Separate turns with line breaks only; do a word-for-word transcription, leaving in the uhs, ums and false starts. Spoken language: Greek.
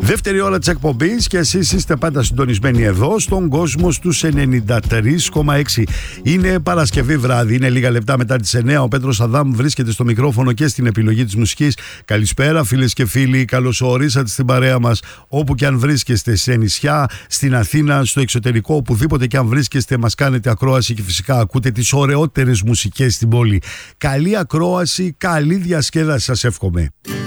Δεύτερη ώρα της εκπομπής και εσείς είστε πάντα συντονισμένοι εδώ στον κόσμο στους ενενήντα τρία κόμμα έξι. Είναι Παρασκευή βράδυ, είναι λίγα λεπτά μετά τις εννιά. Ο Πέτρος Αδάμ βρίσκεται στο μικρόφωνο και στην επιλογή της μουσικής. Καλησπέρα φίλες και φίλοι, καλώς ορίσατε στην παρέα μας όπου και αν βρίσκεστε, σε νησιά, στην Αθήνα, στο εξωτερικό, οπουδήποτε και αν βρίσκεστε, μας κάνετε ακρόαση και φυσικά ακούτε τις ωραιότερες μουσικές στην πόλη. Καλή ακρόαση, καλή διασκέδαση σας εύχομαι.